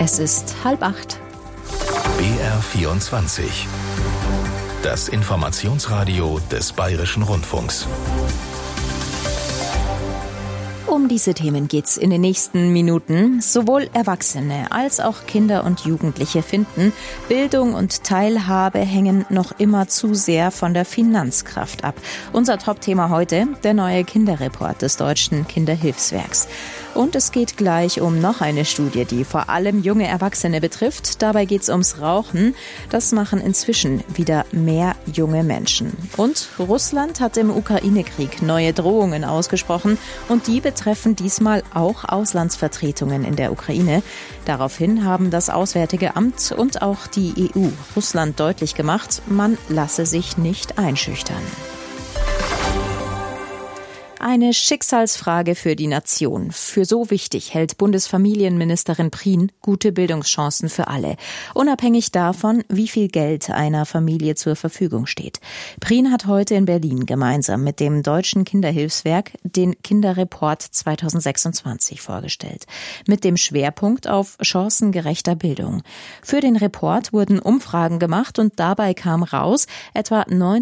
Es ist 7:30. BR24. Das Informationsradio des Bayerischen Rundfunks. Um diese Themen geht's in den nächsten Minuten. Sowohl Erwachsene als auch Kinder und Jugendliche finden, Bildung und Teilhabe hängen noch immer zu sehr von der Finanzkraft ab. Unser Top-Thema heute, der neue Kinderreport des Deutschen Kinderhilfswerks. Und es geht gleich um noch eine Studie, die vor allem junge Erwachsene betrifft. Dabei geht's ums Rauchen. Das machen inzwischen wieder mehr junge Menschen. Und Russland hat im Ukraine-Krieg neue Drohungen ausgesprochen. Und die betreffen diesmal auch Auslandsvertretungen in der Ukraine. Daraufhin haben das Auswärtige Amt und auch die EU Russland deutlich gemacht, man lasse sich nicht einschüchtern. Eine Schicksalsfrage für die Nation. Für so wichtig hält Bundesfamilienministerin Prien gute Bildungschancen für alle. Unabhängig davon, wie viel Geld einer Familie zur Verfügung steht. Prien hat heute in Berlin gemeinsam mit dem Deutschen Kinderhilfswerk den Kinderreport 2026 vorgestellt. Mit dem Schwerpunkt auf chancengerechter Bildung. Für den Report wurden Umfragen gemacht und dabei kam raus, etwa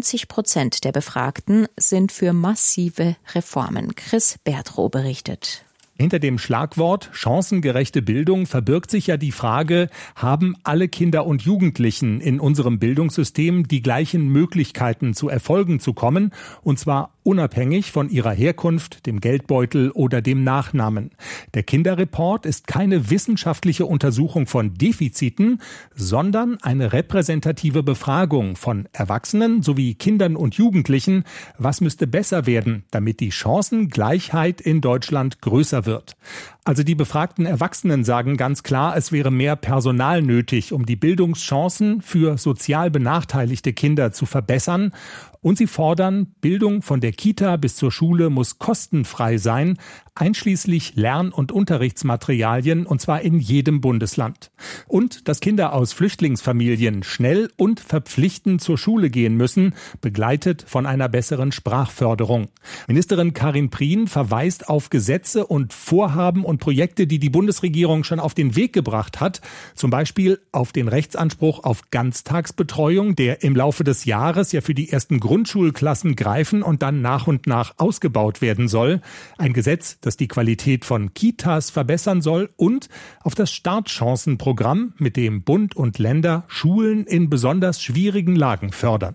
90% der Befragten sind für massive Reformen. Chris Bertrow berichtet. Hinter dem Schlagwort chancengerechte Bildung verbirgt sich ja die Frage, haben alle Kinder und Jugendlichen in unserem Bildungssystem die gleichen Möglichkeiten, zu Erfolgen zu kommen, und zwar unabhängig von ihrer Herkunft, dem Geldbeutel oder dem Nachnamen. Der Kinderreport ist keine wissenschaftliche Untersuchung von Defiziten, sondern eine repräsentative Befragung von Erwachsenen sowie Kindern und Jugendlichen. Was müsste besser werden, damit die Chancengleichheit in Deutschland größer wird? Also die befragten Erwachsenen sagen ganz klar, es wäre mehr Personal nötig, um die Bildungschancen für sozial benachteiligte Kinder zu verbessern. Und sie fordern, Bildung von der Kita bis zur Schule muss kostenfrei sein, einschließlich Lern- und Unterrichtsmaterialien, und zwar in jedem Bundesland. Und dass Kinder aus Flüchtlingsfamilien schnell und verpflichtend zur Schule gehen müssen, begleitet von einer besseren Sprachförderung. Ministerin Karin Prien verweist auf Gesetze und Vorhaben und Projekte, die die Bundesregierung schon auf den Weg gebracht hat. Zum Beispiel auf den Rechtsanspruch auf Ganztagsbetreuung, der im Laufe des Jahres ja für die ersten Grundschulklassen greifen und dann nach und nach ausgebaut werden soll. Ein Gesetz, das die Qualität von Kitas verbessern soll, und auf das Startchancenprogramm, mit dem Bund und Länder Schulen in besonders schwierigen Lagen fördern.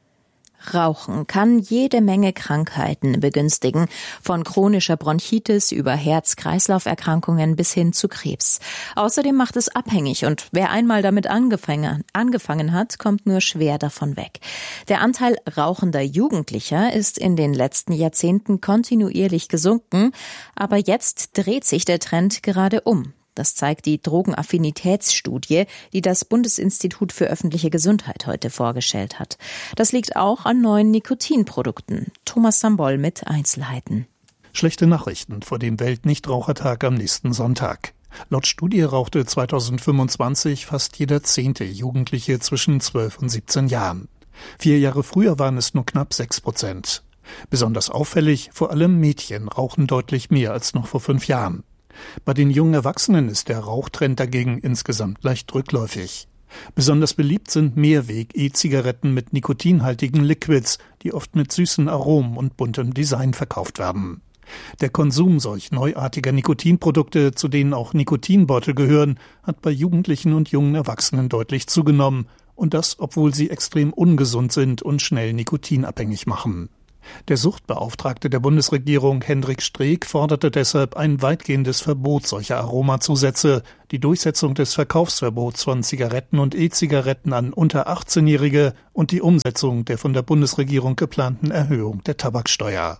Rauchen kann jede Menge Krankheiten begünstigen, von chronischer Bronchitis über Herz-Kreislauf-Erkrankungen bis hin zu Krebs. Außerdem macht es abhängig und wer einmal damit angefangen hat, kommt nur schwer davon weg. Der Anteil rauchender Jugendlicher ist in den letzten Jahrzehnten kontinuierlich gesunken, aber jetzt dreht sich der Trend gerade um. Das zeigt die Drogenaffinitätsstudie, die das Bundesinstitut für öffentliche Gesundheit heute vorgestellt hat. Das liegt auch an neuen Nikotinprodukten. Thomas Sambol mit Einzelheiten. Schlechte Nachrichten vor dem Weltnichtrauchertag am nächsten Sonntag. Laut Studie rauchte 2025 fast jeder 10. Jugendliche zwischen 12 und 17 Jahren. 4 Jahre früher waren es nur knapp 6%. Besonders auffällig, vor allem Mädchen rauchen deutlich mehr als noch vor 5 Jahren. Bei den jungen Erwachsenen ist der Rauchtrend dagegen insgesamt leicht rückläufig. Besonders beliebt sind Mehrweg-E-Zigaretten mit nikotinhaltigen Liquids, die oft mit süßen Aromen und buntem Design verkauft werden. Der Konsum solch neuartiger Nikotinprodukte, zu denen auch Nikotinbeutel gehören, hat bei Jugendlichen und jungen Erwachsenen deutlich zugenommen. Und das, obwohl sie extrem ungesund sind und schnell nikotinabhängig machen. Der Suchtbeauftragte der Bundesregierung, Hendrik Streeck, forderte deshalb ein weitgehendes Verbot solcher Aromazusätze, die Durchsetzung des Verkaufsverbots von Zigaretten und E-Zigaretten an unter 18-Jährige und die Umsetzung der von der Bundesregierung geplanten Erhöhung der Tabaksteuer.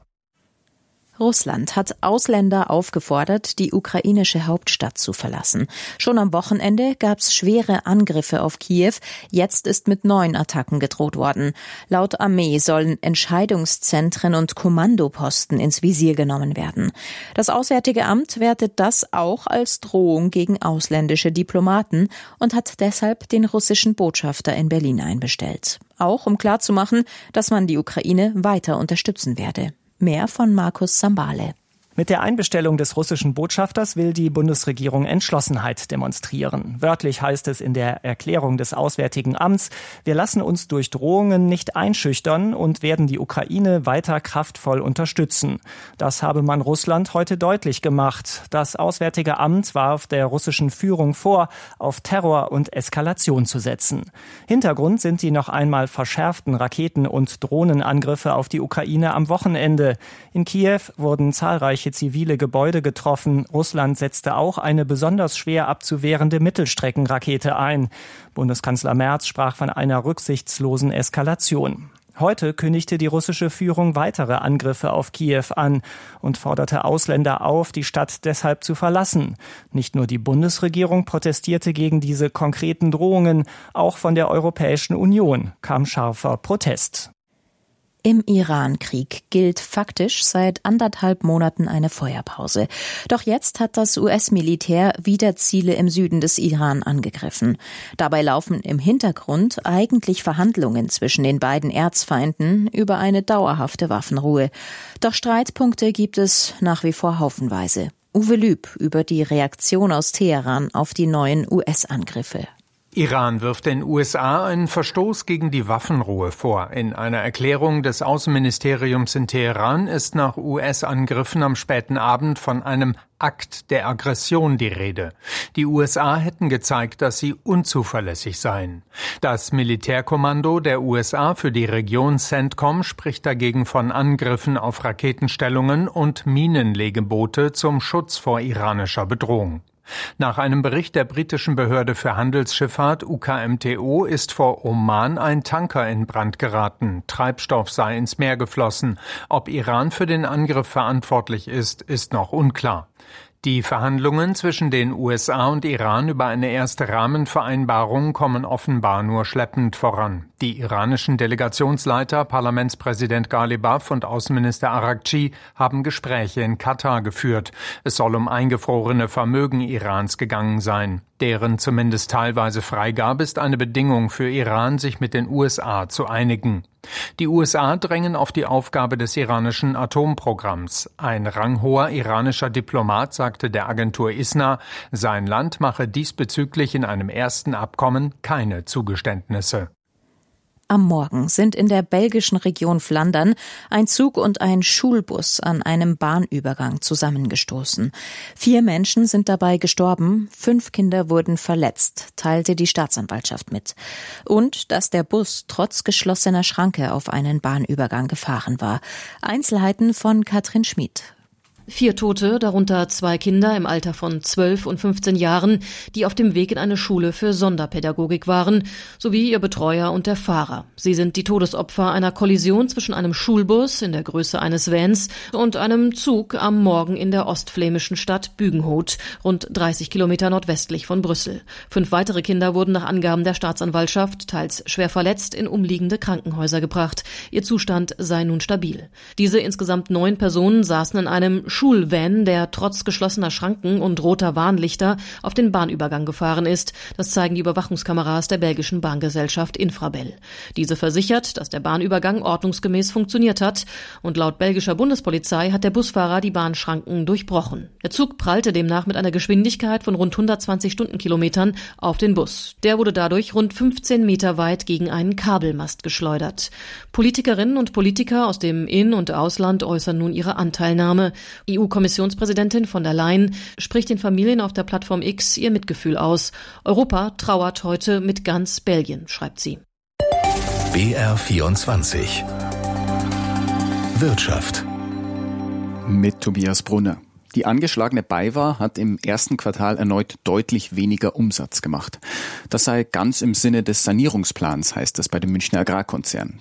Russland hat Ausländer aufgefordert, die ukrainische Hauptstadt zu verlassen. Schon am Wochenende gab es schwere Angriffe auf Kiew. Jetzt ist mit neuen Attacken gedroht worden. Laut Armee sollen Entscheidungszentren und Kommandoposten ins Visier genommen werden. Das Auswärtige Amt wertet das auch als Drohung gegen ausländische Diplomaten und hat deshalb den russischen Botschafter in Berlin einbestellt. Auch um klarzumachen, dass man die Ukraine weiter unterstützen werde. Mehr von Markus Sambale. Mit der Einbestellung des russischen Botschafters will die Bundesregierung Entschlossenheit demonstrieren. Wörtlich heißt es in der Erklärung des Auswärtigen Amts: Wir lassen uns durch Drohungen nicht einschüchtern und werden die Ukraine weiter kraftvoll unterstützen. Das habe man Russland heute deutlich gemacht. Das Auswärtige Amt warf der russischen Führung vor, auf Terror und Eskalation zu setzen. Hintergrund sind die noch einmal verschärften Raketen- und Drohnenangriffe auf die Ukraine am Wochenende. In Kiew wurden zahlreiche zivile Gebäude getroffen. Russland setzte auch eine besonders schwer abzuwehrende Mittelstreckenrakete ein. Bundeskanzler Merz sprach von einer rücksichtslosen Eskalation. Heute kündigte die russische Führung weitere Angriffe auf Kiew an und forderte Ausländer auf, die Stadt deshalb zu verlassen. Nicht nur die Bundesregierung protestierte gegen diese konkreten Drohungen, auch von der Europäischen Union kam scharfer Protest. Im Iran-Krieg gilt faktisch seit 1,5 Monaten eine Feuerpause. Doch jetzt hat das US-Militär wieder Ziele im Süden des Iran angegriffen. Dabei laufen im Hintergrund eigentlich Verhandlungen zwischen den beiden Erzfeinden über eine dauerhafte Waffenruhe. Doch Streitpunkte gibt es nach wie vor haufenweise. Uwe Lüb über die Reaktion aus Teheran auf die neuen US-Angriffe. Iran wirft den USA einen Verstoß gegen die Waffenruhe vor. In einer Erklärung des Außenministeriums in Teheran ist nach US-Angriffen am späten Abend von einem Akt der Aggression die Rede. Die USA hätten gezeigt, dass sie unzuverlässig seien. Das Militärkommando der USA für die Region CENTCOM spricht dagegen von Angriffen auf Raketenstellungen und Minenlegeboote zum Schutz vor iranischer Bedrohung. Nach einem Bericht der britischen Behörde für Handelsschifffahrt UKMTO ist vor Oman ein Tanker in Brand geraten. Treibstoff sei ins Meer geflossen. Ob Iran für den Angriff verantwortlich ist, ist noch unklar. Die Verhandlungen zwischen den USA und Iran über eine erste Rahmenvereinbarung kommen offenbar nur schleppend voran. Die iranischen Delegationsleiter, Parlamentspräsident Ghalibaf und Außenminister Araghchi haben Gespräche in Katar geführt. Es soll um eingefrorene Vermögen Irans gegangen sein. Deren zumindest teilweise Freigabe ist eine Bedingung für Iran, sich mit den USA zu einigen. Die USA drängen auf die Aufgabe des iranischen Atomprogramms. Ein ranghoher iranischer Diplomat sagte der Agentur ISNA, sein Land mache diesbezüglich in einem ersten Abkommen keine Zugeständnisse. Am Morgen sind in der belgischen Region Flandern ein Zug und ein Schulbus an einem Bahnübergang zusammengestoßen. 4 Menschen sind dabei gestorben, 5 Kinder wurden verletzt, teilte die Staatsanwaltschaft mit. Und dass der Bus trotz geschlossener Schranke auf einen Bahnübergang gefahren war. Einzelheiten von Katrin Schmid. 4 Tote, darunter 2 Kinder im Alter von 12 und 15 Jahren, die auf dem Weg in eine Schule für Sonderpädagogik waren, sowie ihr Betreuer und der Fahrer. Sie sind die Todesopfer einer Kollision zwischen einem Schulbus in der Größe eines Vans und einem Zug am Morgen in der ostflämischen Stadt Bügenhout, rund 30 Kilometer nordwestlich von Brüssel. 5 weitere Kinder wurden nach Angaben der Staatsanwaltschaft, teils schwer verletzt, in umliegende Krankenhäuser gebracht. Ihr Zustand sei nun stabil. Diese insgesamt 9 Personen saßen in einem Schulvan, der trotz geschlossener Schranken und roter Warnlichter auf den Bahnübergang gefahren ist. Das zeigen die Überwachungskameras der belgischen Bahngesellschaft Infrabel. Diese versichert, dass der Bahnübergang ordnungsgemäß funktioniert hat. Und laut belgischer Bundespolizei hat der Busfahrer die Bahnschranken durchbrochen. Der Zug prallte demnach mit einer Geschwindigkeit von rund 120 Stundenkilometern auf den Bus. Der wurde dadurch rund 15 Meter weit gegen einen Kabelmast geschleudert. Politikerinnen und Politiker aus dem In- und Ausland äußern nun ihre Anteilnahme. EU-Kommissionspräsidentin von der Leyen spricht den Familien auf der Plattform X ihr Mitgefühl aus. Europa trauert heute mit ganz Belgien, schreibt sie. BR24 Wirtschaft mit Tobias Brunner. Die angeschlagene BayWa hat im ersten Quartal erneut deutlich weniger Umsatz gemacht. Das sei ganz im Sinne des Sanierungsplans, heißt es bei dem Münchner Agrarkonzern.